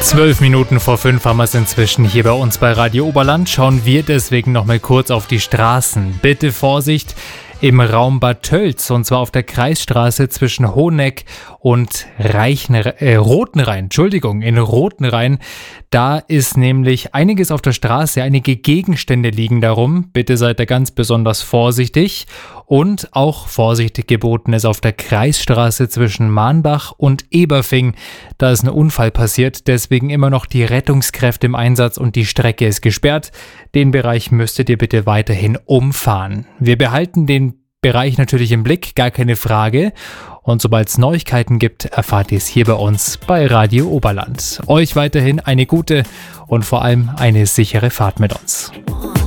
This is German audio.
5:12 haben wir es inzwischen hier bei uns bei Radio Oberland. Schauen wir deswegen noch mal kurz auf die Straßen. Bitte Vorsicht im Raum Bad Tölz, und zwar auf der Kreisstraße zwischen Hoheneck und Rotenrhein. In Rotenrhein. Da ist nämlich einiges auf der Straße, einige Gegenstände liegen darum. Bitte seid da ganz besonders vorsichtig. Und auch Vorsicht geboten ist auf der Kreisstraße zwischen Mahnbach und Eberfing. Da ist ein Unfall passiert, deswegen immer noch die Rettungskräfte im Einsatz und die Strecke ist gesperrt. Den Bereich müsstet ihr bitte weiterhin umfahren. Wir behalten den Bereich natürlich im Blick, gar keine Frage. Und sobald es Neuigkeiten gibt, erfahrt ihr es hier bei uns bei Radio Oberland. Euch weiterhin eine gute und vor allem eine sichere Fahrt mit uns.